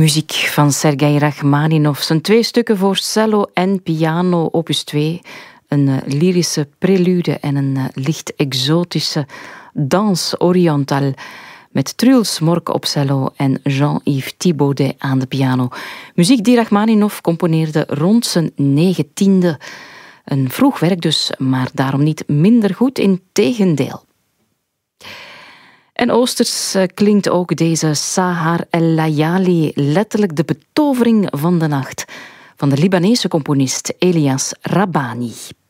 muziek van Sergei Rachmaninov. Zijn 2 stukken voor cello en piano, opus 2. Een lyrische prelude en een licht exotische danse orientale. Met Truls Mork op cello en Jean-Yves Thibaudet aan de piano. Muziek die Rachmaninov componeerde rond zijn 19e. Een vroeg werk dus, maar daarom niet minder goed, integendeel. En oosters klinkt ook deze Sahar El-Layali, letterlijk de betovering van de nacht, van de Libanese componist Elias Rabbani.